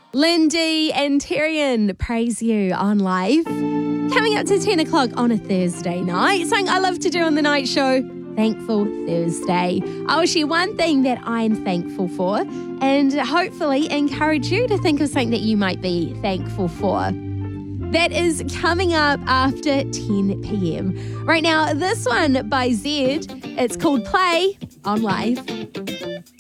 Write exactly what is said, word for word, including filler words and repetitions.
Lindy and Tyrion, Praise You on Live. Coming up to ten o'clock on a Thursday night. Something I love to do on the night show, Thankful Thursday. I'll share one thing that I'm thankful for and hopefully encourage you to think of something that you might be thankful for. That is coming up after ten p.m. Right now, this one by Zed. It's called Play on Live.